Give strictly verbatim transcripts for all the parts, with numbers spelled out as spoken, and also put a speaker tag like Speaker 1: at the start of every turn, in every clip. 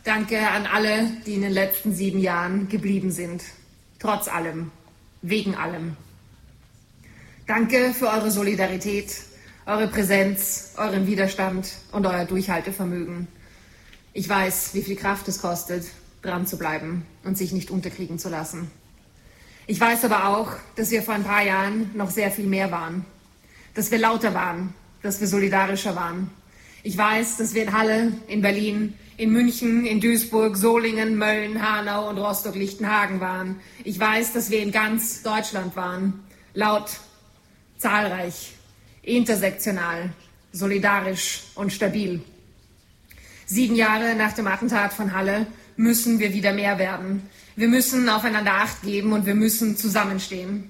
Speaker 1: Danke an alle, die in den letzten sieben Jahren geblieben sind. Trotz allem, wegen allem. Danke für eure Solidarität, eure Präsenz, euren Widerstand und euer Durchhaltevermögen. Ich weiß, wie viel Kraft es kostet, dran zu bleiben und sich nicht unterkriegen zu lassen. Ich weiß aber auch, dass wir vor ein paar Jahren noch sehr viel mehr waren. Dass wir lauter waren, dass wir solidarischer waren. Ich weiß, dass wir in Halle, in Berlin, in München, in Duisburg, Solingen, Mölln, Hanau und Rostock-Lichtenhagen waren. Ich weiß, dass wir in ganz Deutschland waren. Laut, zahlreich, intersektional, solidarisch und stabil. Sieben Jahre nach dem Attentat von Halle müssen wir wieder mehr werden. Wir müssen aufeinander Acht geben und wir müssen zusammenstehen.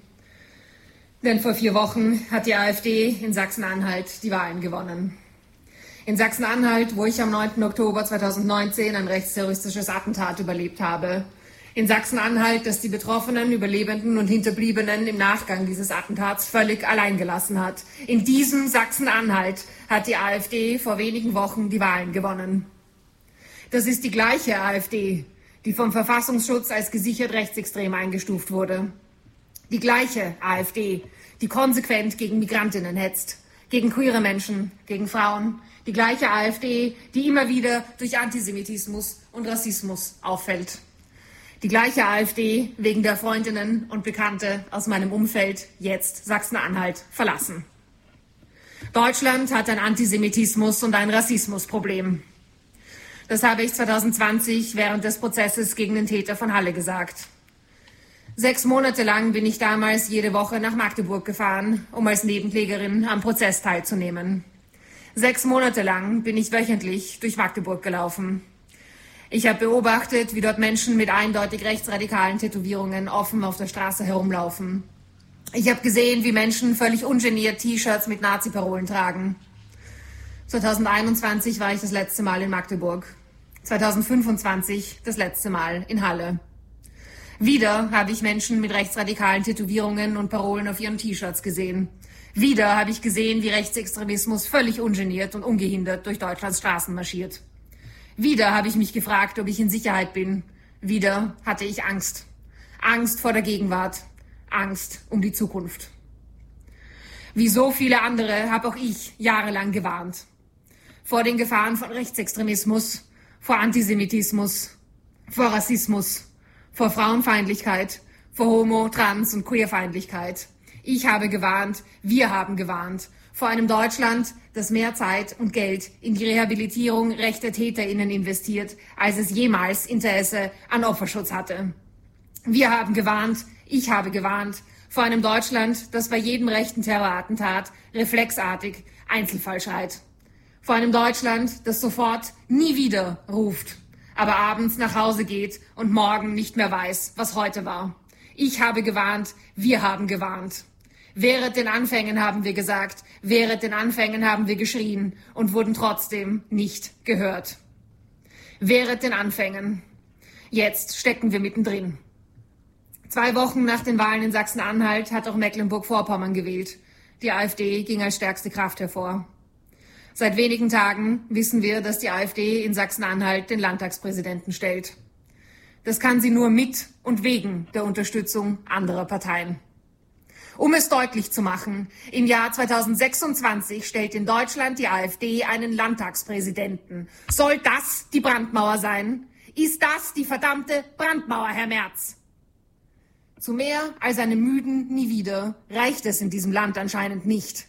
Speaker 1: Denn vor vier Wochen hat die AfD in Sachsen-Anhalt die Wahlen gewonnen. In Sachsen-Anhalt, wo ich am neunten Oktober zweitausendneunzehn ein rechtsterroristisches Attentat überlebt habe. In Sachsen-Anhalt, das die Betroffenen, Überlebenden und Hinterbliebenen im Nachgang dieses Attentats völlig allein gelassen hat. In diesem Sachsen-Anhalt hat die AfD vor wenigen Wochen die Wahlen gewonnen. Das ist die gleiche AfD, die vom Verfassungsschutz als gesichert rechtsextrem eingestuft wurde. Die gleiche AfD, die konsequent gegen Migrantinnen hetzt, gegen queere Menschen, gegen Frauen. Die gleiche AfD, die immer wieder durch Antisemitismus und Rassismus auffällt. Die gleiche AfD, wegen der Freundinnen und Bekannte aus meinem Umfeld jetzt Sachsen-Anhalt verlassen. Deutschland hat ein Antisemitismus- und ein Rassismusproblem. Das habe ich zweitausendzwanzig während des Prozesses gegen den Täter von Halle gesagt. Sechs Monate lang bin ich damals jede Woche nach Magdeburg gefahren, um als Nebenklägerin am Prozess teilzunehmen. Sechs Monate lang bin ich wöchentlich durch Magdeburg gelaufen. Ich habe beobachtet, wie dort Menschen mit eindeutig rechtsradikalen Tätowierungen offen auf der Straße herumlaufen. Ich habe gesehen, wie Menschen völlig ungeniert T-Shirts mit Nazi-Parolen tragen. zweitausendeinundzwanzig war ich das letzte Mal in Magdeburg. zweitausendfünfundzwanzig das letzte Mal in Halle. Wieder habe ich Menschen mit rechtsradikalen Tätowierungen und Parolen auf ihren T-Shirts gesehen. Wieder habe ich gesehen, wie Rechtsextremismus völlig ungeniert und ungehindert durch Deutschlands Straßen marschiert. Wieder habe ich mich gefragt, ob ich in Sicherheit bin. Wieder hatte ich Angst. Angst vor der Gegenwart. Angst um die Zukunft. Wie so viele andere habe auch ich jahrelang gewarnt. Vor den Gefahren von Rechtsextremismus, vor Antisemitismus, vor Rassismus, vor Frauenfeindlichkeit, vor Homo-, Trans- und Queerfeindlichkeit. Ich habe gewarnt, wir haben gewarnt, vor einem Deutschland, das mehr Zeit und Geld in die Rehabilitierung rechter TäterInnen investiert, als es jemals Interesse an Opferschutz hatte. Wir haben gewarnt, ich habe gewarnt, vor einem Deutschland, das bei jedem rechten Terrorattentat reflexartig Einzelfall schreit. Vor einem Deutschland, das sofort nie wieder ruft, aber abends nach Hause geht und morgen nicht mehr weiß, was heute war. Ich habe gewarnt, wir haben gewarnt. Während den Anfängen haben wir gesagt, während den Anfängen haben wir geschrien und wurden trotzdem nicht gehört. Während den Anfängen. Jetzt stecken wir mittendrin. Zwei Wochen nach den Wahlen in Sachsen-Anhalt hat auch Mecklenburg-Vorpommern gewählt. Die AfD ging als stärkste Kraft hervor. Seit wenigen Tagen wissen wir, dass die AfD in Sachsen-Anhalt den Landtagspräsidenten stellt. Das kann sie nur mit und wegen der Unterstützung anderer Parteien. Um es deutlich zu machen, im Jahr zweitausendsechsundzwanzig stellt in Deutschland die AfD einen Landtagspräsidenten. Soll das die Brandmauer sein? Ist das die verdammte Brandmauer, Herr Merz? Zu mehr als einem müden Nie wieder reicht es in diesem Land anscheinend nicht.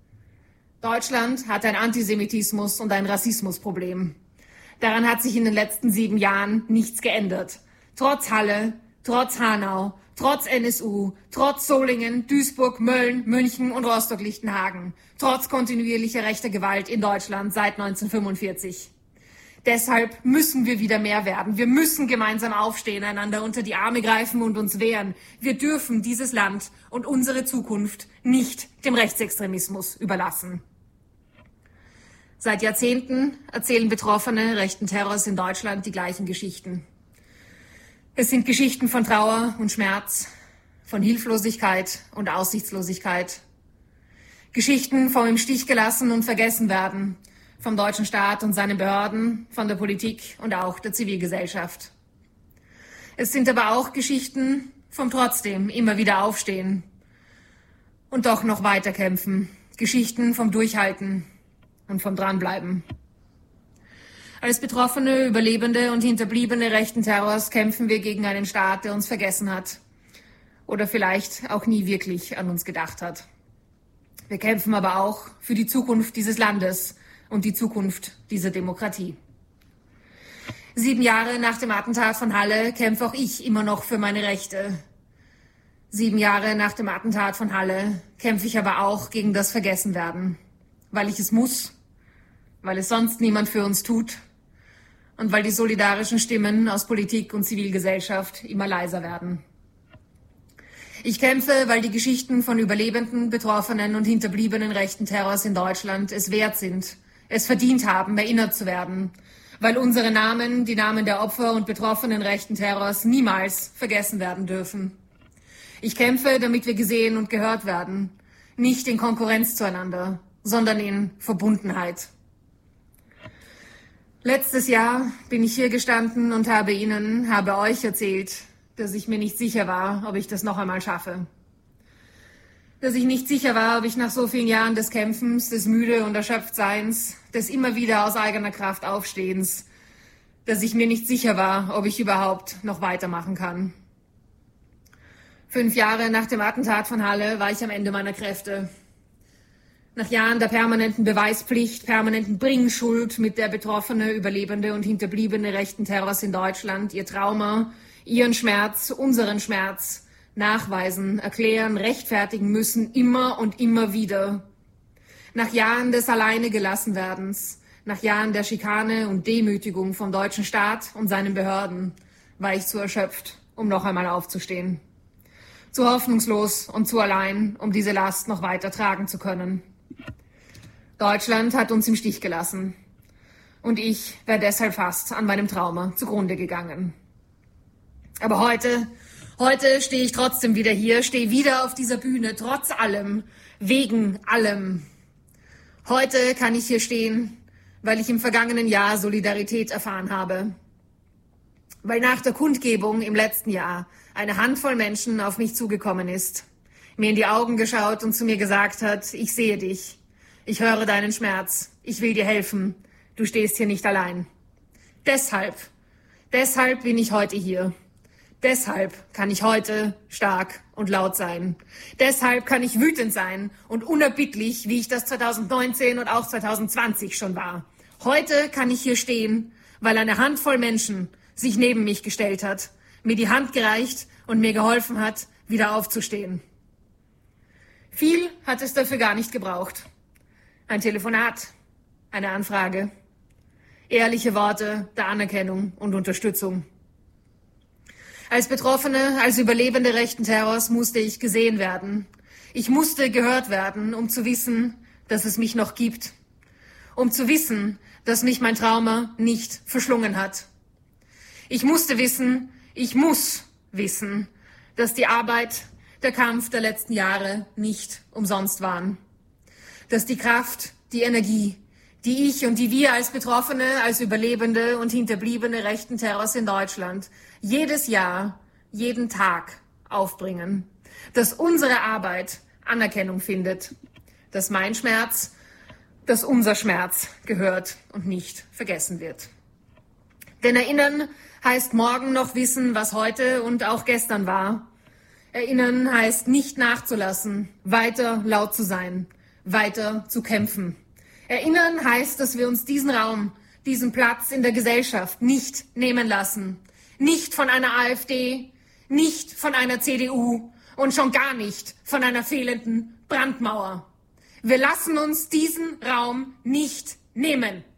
Speaker 1: Deutschland hat ein Antisemitismus- und ein Rassismusproblem. Daran hat sich in den letzten sieben Jahren nichts geändert. Trotz Halle, trotz Hanau, trotz N S U, trotz Solingen, Duisburg, Mölln, München und Rostock-Lichtenhagen, trotz kontinuierlicher rechter Gewalt in Deutschland seit neunzehnhundertfünfundvierzig. Deshalb müssen wir wieder mehr werden. Wir müssen gemeinsam aufstehen, einander unter die Arme greifen und uns wehren. Wir dürfen dieses Land und unsere Zukunft nicht dem Rechtsextremismus überlassen. Seit Jahrzehnten erzählen Betroffene rechten Terrors in Deutschland die gleichen Geschichten. Es sind Geschichten von Trauer und Schmerz, von Hilflosigkeit und Aussichtslosigkeit. Geschichten vom im Stich gelassen und vergessen werden, vom deutschen Staat und seinen Behörden, von der Politik und auch der Zivilgesellschaft. Es sind aber auch Geschichten vom trotzdem immer wieder Aufstehen und doch noch weiterkämpfen. Geschichten vom Durchhalten und vom Dranbleiben. Als Betroffene, Überlebende und Hinterbliebene rechten Terrors kämpfen wir gegen einen Staat, der uns vergessen hat oder vielleicht auch nie wirklich an uns gedacht hat. Wir kämpfen aber auch für die Zukunft dieses Landes und die Zukunft dieser Demokratie. Sieben Jahre nach dem Attentat von Halle kämpfe auch ich immer noch für meine Rechte. Sieben Jahre nach dem Attentat von Halle kämpfe ich aber auch gegen das Vergessenwerden, weil ich es muss, weil es sonst niemand für uns tut und weil die solidarischen Stimmen aus Politik und Zivilgesellschaft immer leiser werden. Ich kämpfe, weil die Geschichten von Überlebenden, Betroffenen und Hinterbliebenen rechten Terrors in Deutschland es wert sind, es verdient haben, erinnert zu werden, weil unsere Namen, die Namen der Opfer und Betroffenen rechten Terrors niemals vergessen werden dürfen. Ich kämpfe, damit wir gesehen und gehört werden, nicht in Konkurrenz zueinander, sondern in Verbundenheit. Letztes Jahr bin ich hier gestanden und habe Ihnen, habe euch erzählt, dass ich mir nicht sicher war, ob ich das noch einmal schaffe. Dass ich nicht sicher war, ob ich nach so vielen Jahren des Kämpfens, des Müde und Erschöpftseins, des immer wieder aus eigener Kraft Aufstehens, dass ich mir nicht sicher war, ob ich überhaupt noch weitermachen kann. Fünf Jahre nach dem Attentat von Halle war ich am Ende meiner Kräfte. Nach Jahren der permanenten Beweispflicht, permanenten Bringschuld, mit der Betroffene, Überlebende und Hinterbliebene rechten Terrors in Deutschland ihr Trauma, ihren Schmerz, unseren Schmerz nachweisen, erklären, rechtfertigen müssen, immer und immer wieder. Nach Jahren des Alleinegelassenwerdens, nach Jahren der Schikane und Demütigung vom deutschen Staat und seinen Behörden, war ich zu erschöpft, um noch einmal aufzustehen. Zu hoffnungslos und zu allein, um diese Last noch weiter tragen zu können. Deutschland hat uns im Stich gelassen. Und ich wäre deshalb fast an meinem Trauma zugrunde gegangen. Aber heute, heute stehe ich trotzdem wieder hier, stehe wieder auf dieser Bühne, trotz allem, wegen allem. Heute kann ich hier stehen, weil ich im vergangenen Jahr Solidarität erfahren habe. Weil nach der Kundgebung im letzten Jahr eine Handvoll Menschen auf mich zugekommen ist, mir in die Augen geschaut und zu mir gesagt hat, ich sehe dich, ich höre deinen Schmerz, ich will dir helfen, du stehst hier nicht allein. Deshalb, deshalb bin ich heute hier. Deshalb kann ich heute stark und laut sein. Deshalb kann ich wütend sein und unerbittlich, wie ich das zweitausendneunzehn und auch zweitausendzwanzig schon war. Heute kann ich hier stehen, weil eine Handvoll Menschen sich neben mich gestellt hat, mir die Hand gereicht und mir geholfen hat, wieder aufzustehen. Viel hat es dafür gar nicht gebraucht. Ein Telefonat, eine Anfrage, ehrliche Worte der Anerkennung und Unterstützung. Als Betroffene, als Überlebende rechten Terrors musste ich gesehen werden. Ich musste gehört werden, um zu wissen, dass es mich noch gibt. Um zu wissen, dass mich mein Trauma nicht verschlungen hat. Ich musste wissen, ich muss wissen, dass die Arbeit, der Kampf der letzten Jahre nicht umsonst waren. Dass die Kraft, die Energie, die ich und die wir als Betroffene, als Überlebende und Hinterbliebene rechten Terrors in Deutschland jedes Jahr, jeden Tag aufbringen. Dass unsere Arbeit Anerkennung findet. Dass mein Schmerz, dass unser Schmerz gehört und nicht vergessen wird. Denn erinnern heißt morgen noch wissen, was heute und auch gestern war. Erinnern heißt nicht nachzulassen, weiter laut zu sein, weiter zu kämpfen. Erinnern heißt, dass wir uns diesen Raum, diesen Platz in der Gesellschaft nicht nehmen lassen. Nicht von einer AfD, nicht von einer C D U und schon gar nicht von einer fehlenden Brandmauer. Wir lassen uns diesen Raum nicht nehmen.